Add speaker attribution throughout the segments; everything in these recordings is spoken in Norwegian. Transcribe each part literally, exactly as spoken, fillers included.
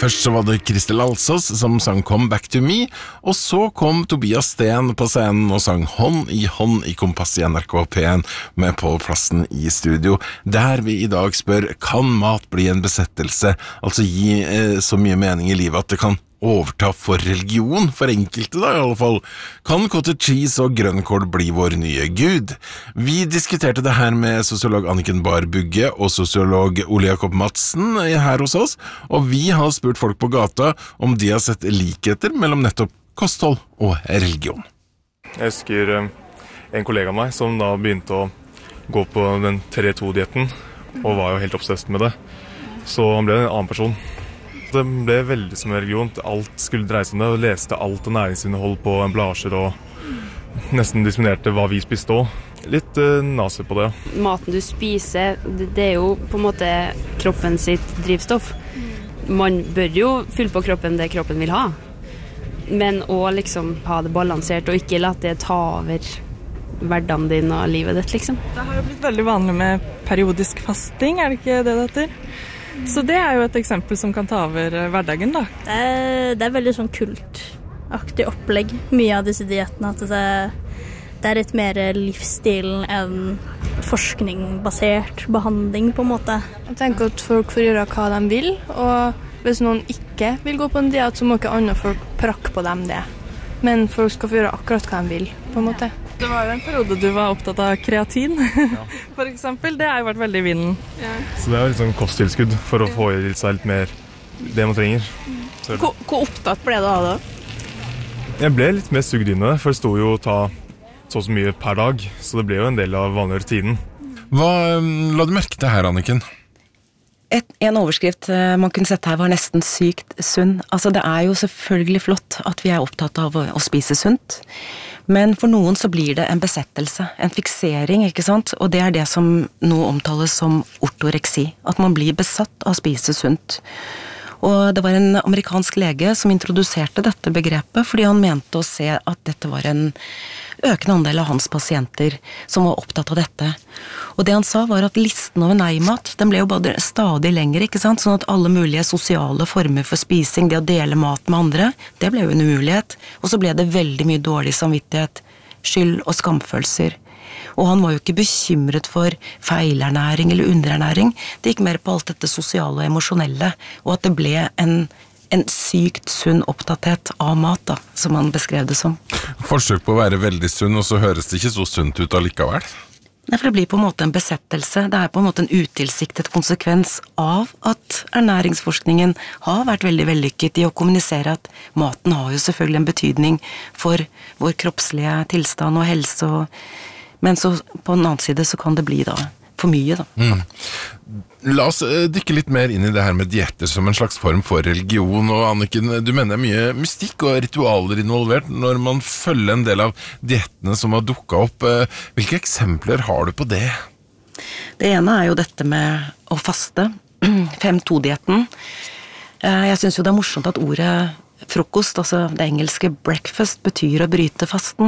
Speaker 1: Først så var det Kristel Alsås som sang Come Back to Me, og så kom Tobias Sten på scenen og sang Hånd i hånd i Kompass i N R K P en med Pål Plassen i studio, der vi i dag spør, kan mat bli en besettelse, altså gi eh, så mye mening i livet at det kan overta for religion, for enkelte da i alle fall. Kan cottage cheese og grønnkål bli vår nye gud? Vi diskuterte det her med sosiolog Anniken Barbugge og sosiolog Ole Jakob Madsen her hos oss, og vi har spurt folk på gata om de har sett likheter mellom nettopp kosthold og religion.
Speaker 2: Jeg husker en kollega av meg som da begynte å gå på den tre to-dietten, og var jo helt obsessed med det. Så han ble en annen person. Det ble veldig som en religion. Alt skulle dreie seg om det, og leste alt og næringsinnhold på emblasjer og nesten disponerte hva vi spiste også. Litt uh, nase på det.
Speaker 3: Maten du spiser, det er jo på en måte kroppen sitt drivstoff. Man bør jo fylle på kroppen det kroppen vil ha, men også liksom ha det balansert og ikke la det ta over hverdagen din og livet ditt, liksom.
Speaker 4: Det har jo blitt veldig vanlig med periodisk fasting, er det ikke det det heter? Så det er jo et eksempel som kan ta over hverdagen da.
Speaker 5: Det er, det er veldig sånn kultaktig opplegg, mye av disse diettene, at det, det er litt mer livsstilen enn forskningbasert behandling på en måte.
Speaker 6: Jeg tenker at folk får gjøre hva de vil, og hvis noen ikke vil gå på en diet, så må ikke andre folk prakke på dem det. Men folk skal få gjøre akkurat hva de vil, på en måte.
Speaker 4: Det var jo en periode du var opptatt av kreatin, ja. For eksempel. Det har jo vært veldig i vinden.
Speaker 2: Ja. Så det er jo litt sånn kosttilskudd for å få i seg litt mer det man trenger.
Speaker 4: Hvor, hvor opptatt ble du av det?
Speaker 2: Jeg ble litt mer sugd inn i det, for det sto jo å ta så så mye per dag, så det ble jo en del av vanlig rutinen.
Speaker 1: Hva la du merke til her, Anniken?
Speaker 7: Et, en overskrift man kunne sette her var nesten sykt sunn. Altså det er jo selvfølgelig flott at vi er opptatt av å, å spise sunt, men for noen så blir det en besettelse, en fiksering, ikke sant? Og det er det som nå omtales som ortoreksi, at man blir besatt av å spise sunt. Og det var en amerikansk lege som introduserte dette begrepet, fordi han mente å se at dette var en økende andel av hans pasienter som var opptatt av dette. Og det han sa var at listen over nei-mat, den ble jo bare stadig lengre, ikke sant? Sånn at alle mulige sosiale former for spising, det å dele mat med andre, det ble jo en umulighet. Og så ble det veldig mye dårlig samvittighet, skyld og skamfølelser. Og han var jo ikke bekymret for feilernæring eller underernæring. Det gikk mer på alt dette sosiale og emosjonelle, og at det ble en, en sykt sunn opptatthet av mat, da, som han beskrev det som.
Speaker 1: Forsøk på å være veldig sunn, og så høres det ikke så sunt ut allikevel.
Speaker 7: Nei, for det blir på en måte en besettelse. Det er på en måte en utilsiktet konsekvens av at ernæringsforskningen har vært veldig vellykket i å kommunisere at maten har jo selvfølgelig en betydning for vår kroppslige tilstand og helse, og men så på den annen side så kan det bli da for mye da.
Speaker 1: Mm. La oss dykke litt mer inn i det her med dietter som en slags form for religion, og Anniken, du mener det er mye mystikk og ritualer involvert når man følger en del av diettene som har dukket opp. Hvilke eksempler har du på det?
Speaker 7: Det ene er jo dette med å faste, fem to-dietten. Jeg synes jo det er morsomt at ordet frokost, altså det engelske breakfast, betyr å bryte fasten.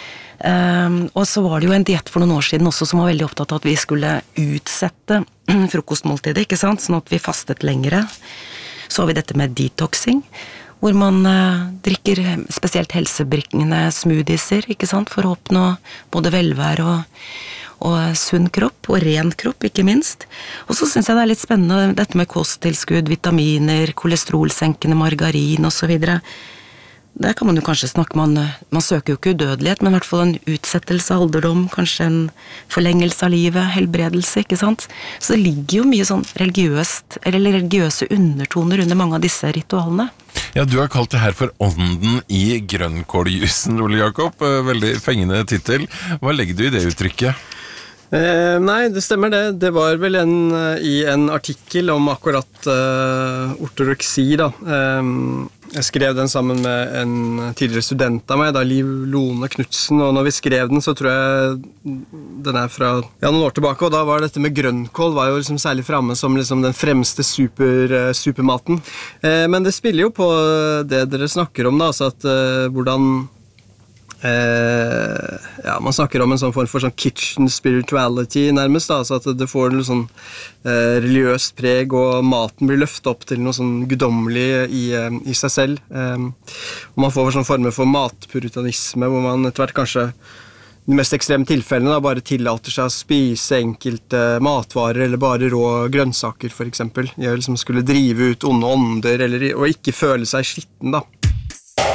Speaker 7: Um, og så var det jo en diett for noen år siden også som var veldig opptatt av at vi skulle utsette frokostmåltidet, ikke sant? Sånn at vi fastet lengre. Så har vi dette med detoxing, hvor man uh, drikker spesielt helsebringende smoothieser, ikke sant? For å oppnå både velvære og, og sunn kropp, og ren kropp, ikke minst. Og så synes jeg det er litt spennende dette med kosttilskudd, vitaminer, kolesterolsenkende margarin og så videre. Der kan man jo kanskje snakke, man, man søker jo ikke udødelighet, men i hvert fall en utsettelse av alderdom, kanskje en forlengelse av livet, helbredelse, ikke sant? Så det ligger jo mye sånn religiøst, eller religiøse undertoner under mange av disse ritualene.
Speaker 1: Ja, du har kalt det her for ånden i grønnkåljusen, Ole Jakob. Veldig fengende titel. Hva legger du i det uttrykket?
Speaker 8: Eh, nei, det stemmer det. Det var vel en, i en artikkel om akkurat uh, ortoreksi da. Um, jeg skrev den sammen med en tidligere student av meg, da, Liv Lone Knudsen, og når vi skrev den så tror jeg den er fra ja, noen år tilbake, og da var dette med grønnkål var jo liksom særlig fremme som liksom den fremste super, uh, supermaten. Eh, men det spiller jo på det dere snakker om da, altså at uh, hvordan Eh, ja, man snakker om en sånn form for sånn kitchen spirituality nærmest, da, altså at det får noe sånn eh, religiøst preg, og maten blir løftet opp til noe sånn guddommelig i, eh, i seg selv. Eh, og man får sånn former for matpuritanisme, hvor man etter hvert kanskje de mest ekstreme tilfellene da, bare tillater seg å spise enkelte matvarer eller bare rå grønnsaker for eksempel. Jeg liksom skulle drive ut onde ånder eller, og ikke føle seg skitten da.